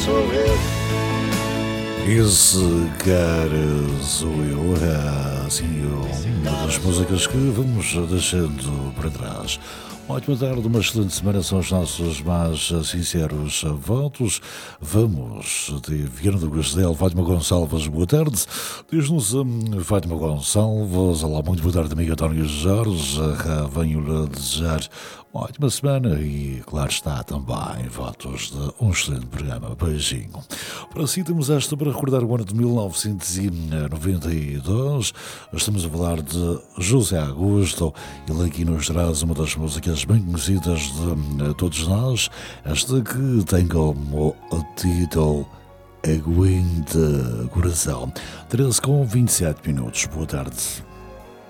Esse cara sou eu, assim, uma das músicas que vamos deixando para trás. Ótima tarde, uma excelente semana, são os nossos mais sinceros votos. Vamos de Viana do Castelo, Fátima Gonçalves, boa tarde. Diz-nos Fátima Gonçalves, olá, muito boa tarde, amigo António Jorge. Venho-lhe desejar uma ótima semana e, claro está, também votos de um excelente programa. Beijinho. Para si temos esta para recordar o ano de 1992. Estamos a falar de José Augusto. Ele aqui nos traz uma das músicas bem conhecidas de todos nós. Esta que tem como título Aguente Coração. 13 com 27 minutos. Boa tarde.